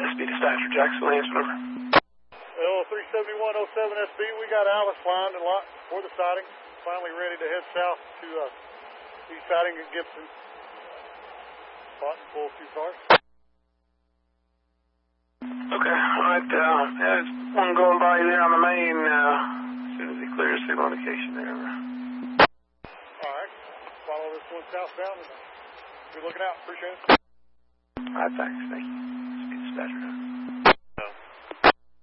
Speed dispatcher, Jacksonville, answer number. L37107SB, we got Alice flying and lot for the sighting. Finally ready to head south to east sighting at Gibson. Spot and pull 2 cars. Okay, alright, there's one going by you there on the main, as soon as he clears signal indication there. Alright, follow this one southbound and be looking out. Appreciate it. Alright, thanks. Thank you. Speed dispatcher.